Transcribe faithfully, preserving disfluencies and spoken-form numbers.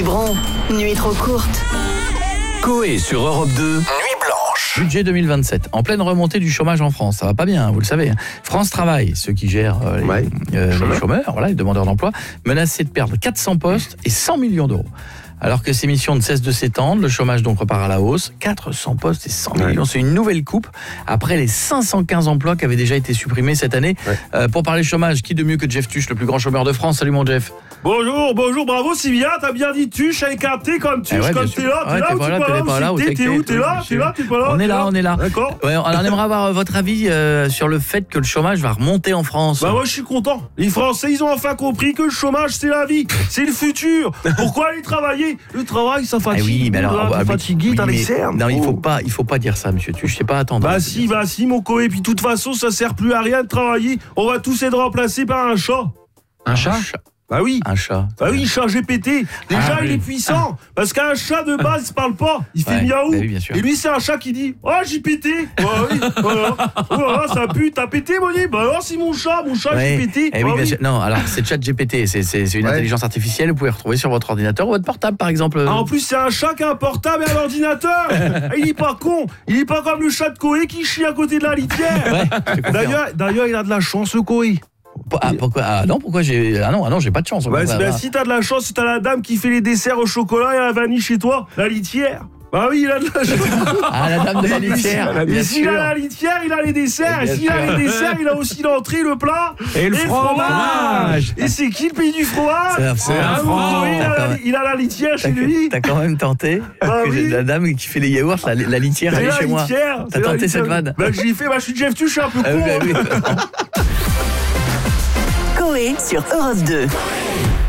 Quiberon, nuit trop courte. Coé sur Europe deux, Nuit Blanche. Budget deux mille vingt-sept, en pleine remontée du chômage en France. Ça va pas bien, vous le savez. France Travail, ceux qui gèrent euh, les, Ouais. euh, Chômeurs. les chômeurs, voilà, les demandeurs d'emploi, menacés de perdre quatre cents postes et cent millions d'euros. Alors que ces missions ne cessent de s'étendre, le chômage donc repart à la hausse. quatre cents postes et cent Ouais. millions, c'est une nouvelle coupe après les cinq cent quinze emplois qui avaient déjà été supprimés cette année. Ouais. Euh, pour parler chômage, qui de mieux que Jeff Tuche, le plus grand chômeur de France? Salut mon Jeff. Bonjour, bonjour, bravo, c'est bien, t'as bien dit tuche avec un T comme tuche, Eh ouais, comme bien t'es sûr. là, t'es Ouais, là t'es ou pas t'es là, pas t'es là, pas là, où où c'est t'es T'es où, que- t'es là, t'es là, t'es pas là On est t'es là, on est là. D'accord. Ouais, alors on aimerait avoir euh, votre avis euh, sur le fait que le chômage va remonter en France. Bah moi je suis content. Les Français ils ont enfin compris que le chômage c'est la vie, c'est le futur. Pourquoi aller travailler? Le travail ça Ah fatigue. oui, mais alors, Là, ah, t'es mais- fatigué, oui, t'as les mais- cernes. Non, il faut Oh. pas, il faut pas dire ça, monsieur Tuche. Je sais pas attendre. Bah si, bah si mon coé, puis de toute façon ça sert plus à rien de travailler. On va tous être remplacés par un chat. Un chat, Bah oui. un chat. Bah oui, chat G P T. Déjà, Ah, il oui. est puissant. Parce qu'un chat de base, il parle pas. Il fait Ouais, miaou. bah oui, bien sûr. Et lui, c'est un chat qui dit oh, j'ai pété. Ouais, oui, voilà. Voilà, ça pue. T'as pété, Moni? Bah alors, c'est mon chat. Mon chat, Ouais. j'ai pété. Eh oui, Bah bien oui. sûr. Non, alors c'est ChatGPT, c'est c'est c'est une Ouais. intelligence artificielle. Vous pouvez retrouver sur votre ordinateur ou votre portable, par exemple. Ah, en plus, c'est un chat qui a un portable et un ordinateur. Il est pas con. Il est pas comme le chat de Koé qui chie à côté de la litière. Ouais, je te confirme. D'ailleurs, d'ailleurs, il a de la chance, le Koé. Ah, pourquoi Ah non, pourquoi j'ai Ah non, ah non, j'ai pas de chance. Bah, Bah, c'est- bah, bah, si t'as de la chance, si t'as la dame qui fait les desserts au chocolat et à la vanille chez toi, la litière. Bah oui, il a de la chance. Ah, la dame de la litière, bien Et s'il sûr. a la litière, il a les desserts. Et Bien s'il a sûr. les desserts, il a aussi l'entrée, le plat Et le fromage. Et c'est qui le pays du fromage? C'est un- c'est Ah, un bon, franc. il, a la, il a la litière T'as chez lui. t'as quand même tenté Bah que oui. j'ai la dame qui fait les yaourts, la, la litière, C'est elle est la chez moi. litière. T'as c'est la tenté litière. cette vanne? Bah j'ai fait, bah je suis Jeff Tuche, je suis un peu Ah con. oui, bah hein. oui. Coé sur Europe deux.